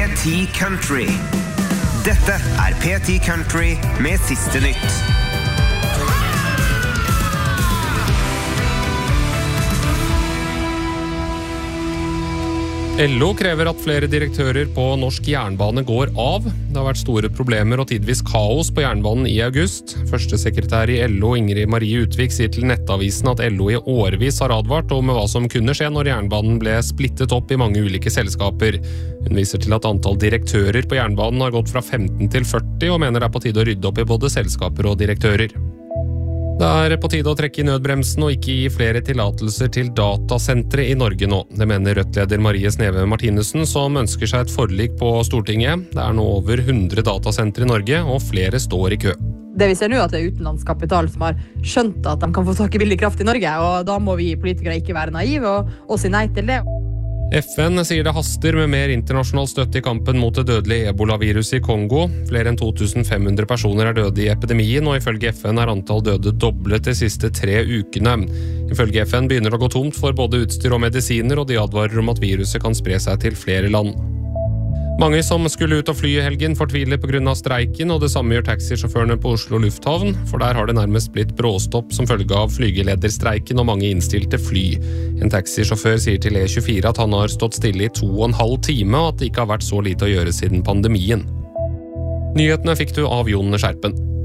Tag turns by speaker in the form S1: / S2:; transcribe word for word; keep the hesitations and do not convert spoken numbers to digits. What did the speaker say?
S1: ti Country. Dette er P ti Country med siste nytt.
S2: L O krever at flere direktører på norsk jernbane går av. Det har vært store problemer og tidvis kaos på jernbanen i august. Førstesekretær i L O, Ingrid Marie Utvik, sier til Nettavisen at L O i årevis har advart om hva som kunne skje når jernbanen ble splittet opp i mange ulike selskaper. Hun viser til at antall direktører på jernbanen har gått fra femten til førti, og mener det er på tide å rydde opp i både selskaper og direktører. Det er på tide å trekke i nødbremsen og ikke gi flere tillatelser til datasentre i Norge nå. Det mener Rødt-leder Marie Sneve Martinussen, som ønsker seg et forlik på Stortinget. Det er nå over hundre datasentre i Norge, og flere står i kø.
S3: Det vi ser nå er at det er utenlandsk kapital som har skjønt at de kan få tak i billig kraft i Norge, og da må vi politikere ikke være naive og, og si nei til det.
S2: F N sier det haster med mer internasjonal støtte i kampen mot det dødelige ebola-viruset i Kongo. Flere enn to tusen fem hundre personer er døde i epidemien, og ifølge F N er antall døde doblet de siste tre ukene. Ifølge F N begynner det å gå tomt for både utstyr og medisiner, og de advarer om at viruset kan spre seg til flere land. Mange som skulle ut og fly i helgen fortviler på grunn av streiken, og det samme gjør taxisjåførene på Oslo Lufthavn, for der har det nærmest blitt bråstopp som følge av flygelederstreiken og mange innstilte fly. En taxisjåfør sier til E tjuefire at han har stått stille i to og en halv time, og at det ikke har vært så lite å gjøre siden pandemien. Nyhetene fikk du av Jon Skjerpen.